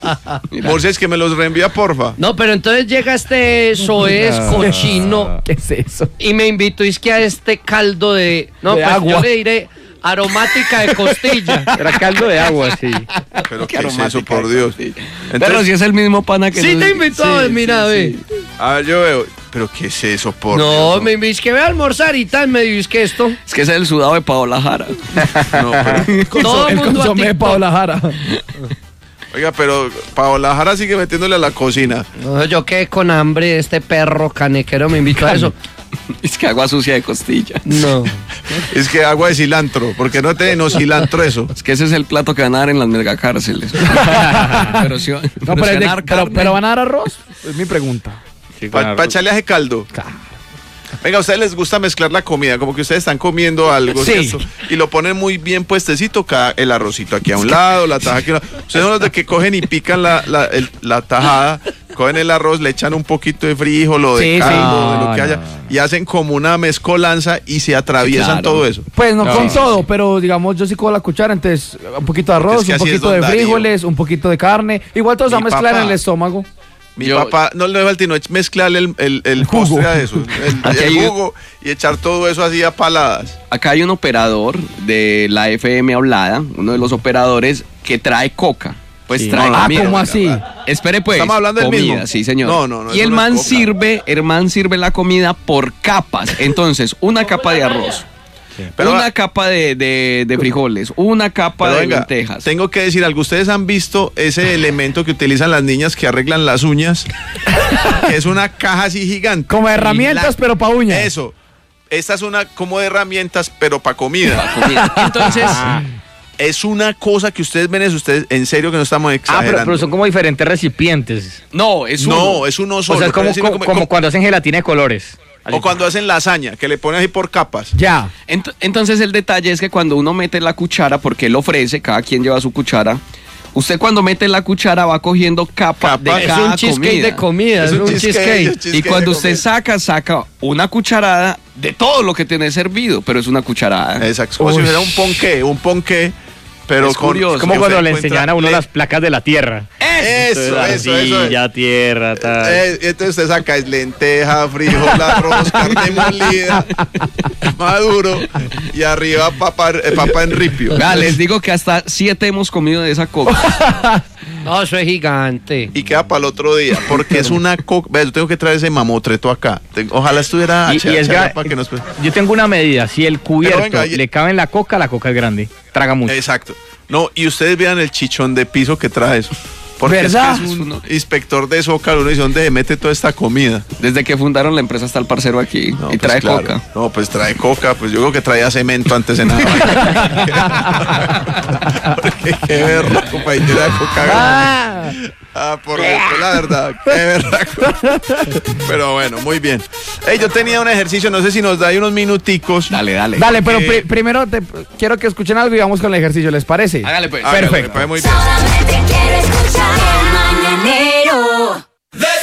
Moisés, que me los reenvía, porfa. No, pero entonces llega este soez cochino. ¿Qué es eso? Y me invitó es que a este caldo de... No, de pues agua. yo le diré aromática de costilla. Era caldo de agua, sí. Pero ¿qué es eso, por Dios? Pero Entonces, si es el mismo pana que... Sí nos- te invitó, mira, ve. a ver, yo veo. Pero ¿qué es eso, por No, Dios? me invitó, es que ve a almorzar y tal, me dijo, es que esto... Es que ese es el sudado de Paola Jara. No, pero- Todo El mundo a consomé de TikTok. Paola Jara. oiga, pero Paola Jara sigue metiéndole a la cocina. No, yo quedé con hambre, este perro canequero me invitó a eso. Es que agua sucia de costilla. No. Es que agua de cilantro, porque no tenemos cilantro eso. Es que ese es el plato que van a dar en las megacárceles. pero si, No, pero pero, si es de- van a dar pero- carne. pero van a dar arroz. Es mi pregunta. Sí, Para echarle a ese caldo. Venga, ¿a ustedes les gusta mezclar la comida? Como que ustedes están comiendo algo, Sí. ¿cierto? Y lo ponen muy bien puestecito, el arrocito aquí a un lado, la taja aquí a un lado. Ustedes son los de que cogen y pican la tajada, cogen el arroz, le echan un poquito de frijol o de Sí, sí. caldo, de lo No, que haya, no. y hacen como una mezcolanza y se atraviesan Claro. todo eso. Pues no No. con todo, pero digamos, yo sí con la cuchara, entonces un poquito de Porque arroz, es que un así es poquito de don Darío. frijoles, un poquito de carne. Igual todo se va a Mi mezclar papá. en el estómago. Mi Yo- papá no le falta sino mezclarle el jugo. postre a eso, Aquí el hay- jugo, y echar todo eso así a paladas. Acá hay un operador de la FM hablada, uno de los operadores, que trae coca. Pues Sí. trae No, Ah, comida. ¿cómo así? Espere pues. ¿Estamos hablando del comida, mismo? sí señor. No, y eso el no man es coca. sirve la comida por capas. Entonces, una capa de arroz, Pero una va- capa de frijoles, una capa Pero de venga, lentejas. tengo que decir algo. ¿Ustedes han visto ese elemento que utilizan las niñas que arreglan las uñas? Que es una caja así gigante. Como herramientas, pero pa' uñas. Eso. Esta es una como de herramientas, pero para comida. Comida. Entonces, Es una cosa que ustedes ven, es ustedes, en serio que no estamos exagerando. pero son como diferentes recipientes. no, es uno. No, es uno O solo. sea, es como, Es decir, como cuando hacen gelatina de colores. o cuando hacen lasaña, que le ponen así por capas. Ya. Entonces el detalle es que cuando uno mete la cuchara, porque él ofrece, cada quien lleva su cuchara, usted cuando mete la cuchara va cogiendo capa de Capa. Es cada un cheesecake comida. de comida, es un cheesecake. Y cuando usted saca una cucharada de todo lo que tiene servido, pero es una cucharada. Exacto. Es como si fuera un ponqué, pero Es curioso. Es como que cuando usted le encuentra- enseñan a uno las placas de la tierra. Eso. Ardilla, tierra, tal. Entonces usted saca es lenteja, frijol, arroz, carne molida, maduro y arriba papa en ripio. Vea, les digo que hasta 7 hemos comido de esa coca. No, eso es gigante. Y queda para el otro día, porque es una coca. Vea, yo tengo que traer ese mamotreto acá. Ojalá estuviera Y es para que nos... Yo tengo una medida. Si el cubierto venga, le cabe en la coca es grande. Traga mucho. Exacto. No, y ustedes vean el chichón de piso que trae eso. Porque ¿Verdad? es que es un inspector de Zócalo, uno dice, ¿dónde se mete toda esta comida? Desde que fundaron la empresa está el parcero aquí No, y pues trae claro. coca. No, pues trae coca, pues yo creo que traía cemento antes de nada. Porque qué berraco para ir a coca. Por Dios, la verdad, qué berraco. Pero bueno, muy bien. Ey, yo tenía un ejercicio, no sé si nos da ahí unos minuticos. Dale. Dale, pero primero quiero que escuchen algo y vamos con el ejercicio, ¿les parece? Hágale pues. Hágale, Perfecto. me parece muy bien. Solamente quiero escuchar el mañanero.